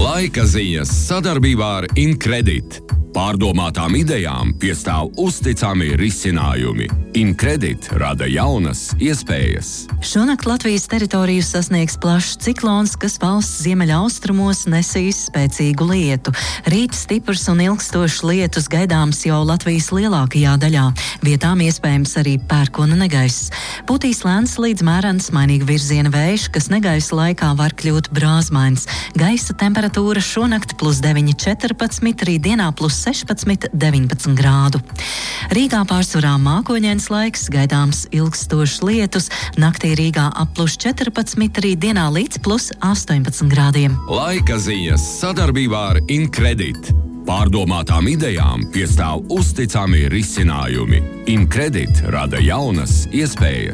Laika ziņas sadarbībā ar Incredit. Pārdomātām idejām piestāv uzticami risinājumi. Incredit rada jaunas iespējas. Šonakt Latvijas teritoriju sasniegs plašs ciklons, kas valsts ziemeļaustrumos nesīs spēcīgu lietu. Rīt stiprs un ilgstošs lietus gaidāms jau Latvijas lielākajā daļā. Vietām iespējams arī pērkona negaiss. Putīs lēns līdz mērens mainīga virziena vējš, kas negaisa laikā var kļūt brāzmains. Gaisa temperatūra šonakt +9, 14, rītdienā +16, 19 grādu. Rīgā pārsvarā mākoņains laiks, gaidāms ilgstošs lietus, naktī Rīgā ap +14, rītdienā līdz +18 grādiem. Laika ziņas sadarbībā ar Incredit. Pārdomātām idejām piestāv uzticami risinājumi. Incredit rada jaunas iespējas.